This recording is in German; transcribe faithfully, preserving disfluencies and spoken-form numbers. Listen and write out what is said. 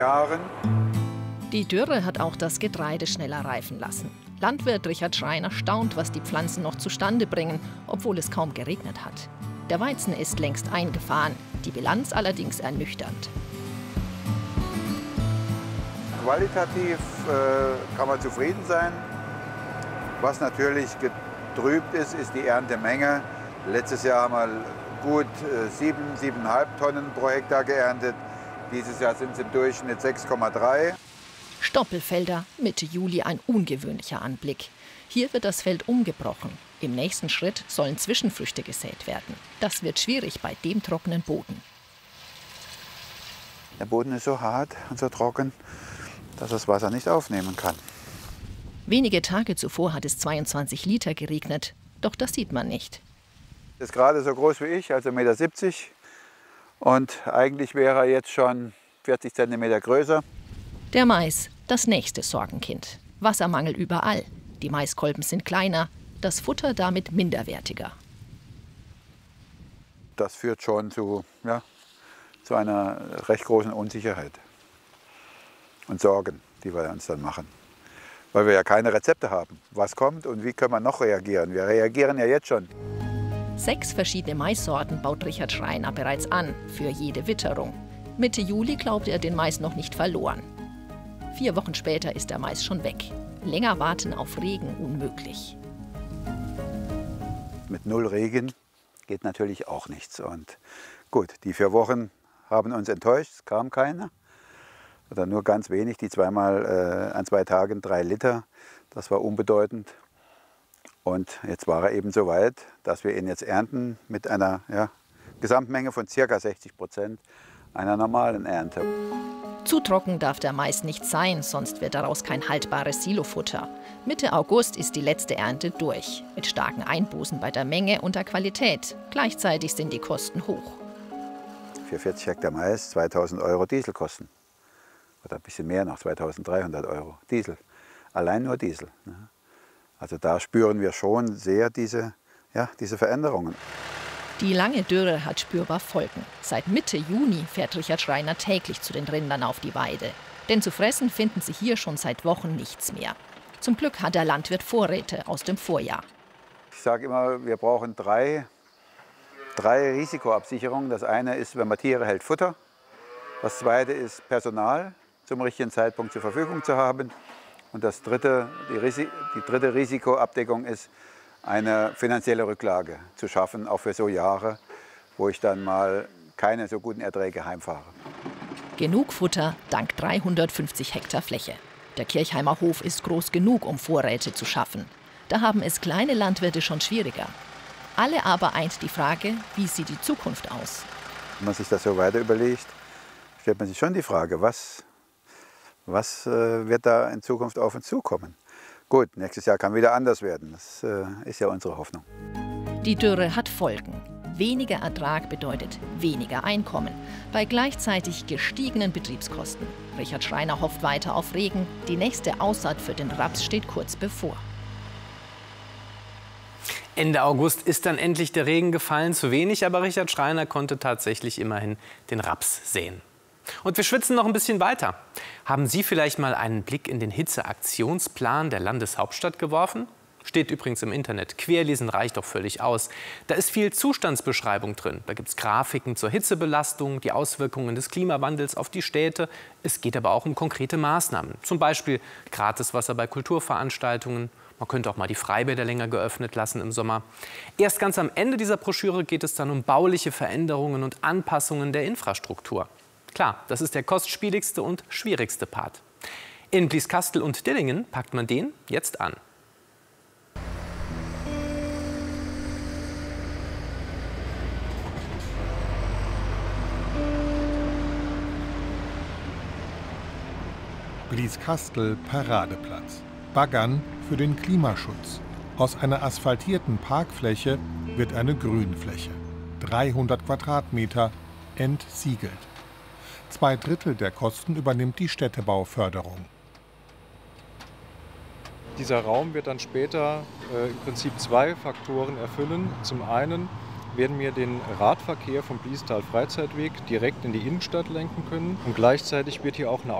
Jahren. Die Dürre hat auch das Getreide schneller reifen lassen. Landwirt Richard Schreiner staunt, was die Pflanzen noch zustande bringen, obwohl es kaum geregnet hat. Der Weizen ist längst eingefahren, die Bilanz allerdings ernüchternd. Qualitativ äh, kann man zufrieden sein. Was natürlich getrübt ist, ist die Erntemenge. Letztes Jahr haben wir gut äh, sieben, siebeneinhalb Tonnen pro Hektar geerntet. Dieses Jahr sind es im Durchschnitt sechs Komma drei. Stoppelfelder, Mitte Juli ein ungewöhnlicher Anblick. Hier wird das Feld umgebrochen. Im nächsten Schritt sollen Zwischenfrüchte gesät werden. Das wird schwierig bei dem trockenen Boden. Der Boden ist so hart und so trocken, dass das Wasser nicht aufnehmen kann. Wenige Tage zuvor hat es zweiundzwanzig Liter geregnet. Doch das sieht man nicht. Er ist gerade so groß wie ich, also eins Komma siebzig Meter. Und eigentlich wäre er jetzt schon vierzig Zentimeter größer. Der Mais, das nächste Sorgenkind. Wassermangel überall. Die Maiskolben sind kleiner, das Futter damit minderwertiger. Das führt schon zu, ja, zu einer recht großen Unsicherheit und Sorgen, die wir uns dann machen. Weil wir ja keine Rezepte haben. Was kommt und wie können wir noch reagieren? Wir reagieren ja jetzt schon. Sechs verschiedene Maissorten baut Richard Schreiner bereits an, für jede Witterung. Mitte Juli glaubt er den Mais noch nicht verloren. Vier Wochen später ist der Mais schon weg. Länger warten auf Regen unmöglich. Mit null Regen geht natürlich auch nichts. Und gut, die vier Wochen haben uns enttäuscht, es kam keiner. Oder nur ganz wenig, die zweimal äh, an zwei Tagen drei Liter. Das war unbedeutend. Und jetzt war er eben so weit, dass wir ihn jetzt ernten mit einer ja, Gesamtmenge von ca. sechzig Prozent einer normalen Ernte. Zu trocken darf der Mais nicht sein, sonst wird daraus kein haltbares Silofutter. Mitte August ist die letzte Ernte durch, mit starken Einbußen bei der Menge und der Qualität. Gleichzeitig sind die Kosten hoch. Für vierzig Hektar Mais zweitausend Euro Dieselkosten. Oder ein bisschen mehr noch, zweitausenddreihundert Euro Diesel. Allein nur Diesel. Also da spüren wir schon sehr diese, ja, diese Veränderungen. Die lange Dürre hat spürbar Folgen. Seit Mitte Juni fährt Richard Schreiner täglich zu den Rindern auf die Weide. Denn zu fressen finden sie hier schon seit Wochen nichts mehr. Zum Glück hat der Landwirt Vorräte aus dem Vorjahr. Ich sage immer, wir brauchen drei, drei Risikoabsicherungen. Das eine ist, wenn man Tiere hält, Futter. Das zweite ist Personal zum richtigen Zeitpunkt zur Verfügung zu haben. Und das dritte, die, Risi die dritte Risikoabdeckung ist, eine finanzielle Rücklage zu schaffen, auch für so Jahre, wo ich dann mal keine so guten Erträge heimfahre. Genug Futter dank dreihundertfünfzig Hektar Fläche. Der Kirchheimer Hof ist groß genug, um Vorräte zu schaffen. Da haben es kleine Landwirte schon schwieriger. Alle aber eint die Frage, wie sieht die Zukunft aus? Wenn man sich das so weiter überlegt, stellt man sich schon die Frage, was, was äh, wird da in Zukunft auf uns zukommen? Gut, nächstes Jahr kann wieder anders werden. Das äh, ist ja unsere Hoffnung. Die Dürre hat Folgen. Weniger Ertrag bedeutet weniger Einkommen, bei gleichzeitig gestiegenen Betriebskosten. Richard Schreiner hofft weiter auf Regen. Die nächste Aussaat für den Raps steht kurz bevor. Ende August ist dann endlich der Regen gefallen. Zu wenig, aber Richard Schreiner konnte tatsächlich immerhin den Raps säen. Und wir schwitzen noch ein bisschen weiter. Haben Sie vielleicht mal einen Blick in den Hitzeaktionsplan der Landeshauptstadt geworfen? Steht übrigens im Internet. Querlesen reicht doch völlig aus. Da ist viel Zustandsbeschreibung drin. Da gibt es Grafiken zur Hitzebelastung, die Auswirkungen des Klimawandels auf die Städte. Es geht aber auch um konkrete Maßnahmen. Zum Beispiel Gratiswasser bei Kulturveranstaltungen. Man könnte auch mal die Freibäder länger geöffnet lassen im Sommer. Erst ganz am Ende dieser Broschüre geht es dann um bauliche Veränderungen und Anpassungen der Infrastruktur. Klar, das ist der kostspieligste und schwierigste Part. In Blieskastel und Dillingen packt man den jetzt an. Blieskastel Paradeplatz. Baggern für den Klimaschutz. Aus einer asphaltierten Parkfläche wird eine Grünfläche. dreihundert Quadratmeter entsiegelt. Zwei Drittel der Kosten übernimmt die Städtebauförderung. Dieser Raum wird dann später äh, im Prinzip zwei Faktoren erfüllen. Zum einen werden wir den Radverkehr vom Bliestal Freizeitweg direkt in die Innenstadt lenken können. Und gleichzeitig wird hier auch eine